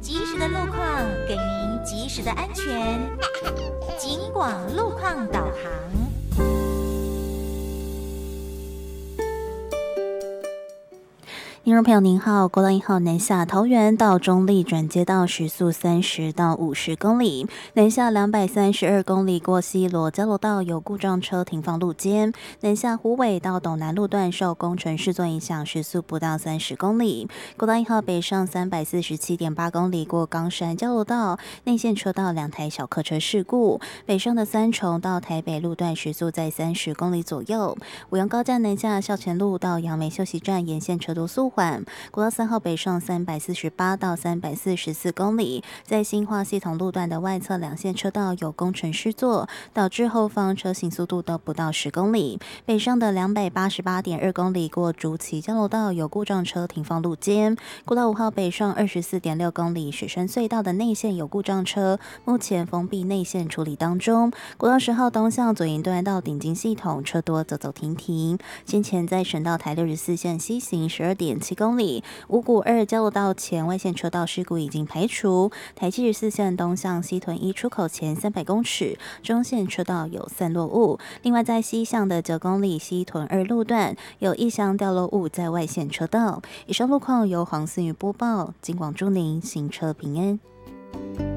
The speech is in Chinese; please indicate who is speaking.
Speaker 1: 及时的路况，给您及时的安全。警广路况导航。听众朋友您好，国道1号南下桃园到中立转接道时速30到50公里，南下232公里过西螺交流道有故障车停放路肩，南下虎尾到斗南路段受工程施作影响，时速不到30公里。国道1号北上347.8公里过冈山交流道，内线车道2台小客车事故，北上的三重到台北路段时速在30公里左右。五羊高架南下校前路到杨梅休息站沿线车多速缓，国道3号北上348到344公里，在新化系统路段的外侧两线车道有工程施作，导致后方车行速度都不到10公里。北上的288.2公里过竹崎交流道有故障车停放路肩。国道5号北上24.6公里雪山隧道的内线有故障车，目前封闭内线处理当中。国道10号东向左营段到顶金系统车多走走停停。先前在省道台64线西行12.7公里，五股2交流道前外线车道事故已经排除。台74线东向西屯1出口前300公尺，中线车道有散落物。另外在西向的9公里西屯2路段有一箱掉落物在外线车道。以上路况由黄思瑜播报，警广祝您行车平安。